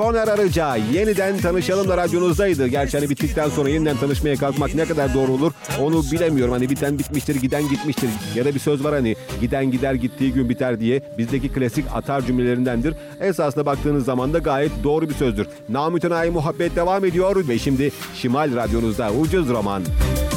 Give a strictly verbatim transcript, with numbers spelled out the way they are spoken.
Soner Arıca yeniden tanışalım da radyonuzdaydı. Gerçi hani bittikten sonra yeniden tanışmaya kalkmak ne kadar doğru olur onu bilemiyorum. Hani biten bitmiştir, giden gitmiştir. Ya da bir söz var hani giden gider gittiği gün biter diye. Bizdeki klasik atar cümlelerindendir. Esasında baktığınız zaman da gayet doğru bir sözdür. Namütenayi muhabbet devam ediyor ve şimdi Şimal Radyonuzda Ucuz Roman.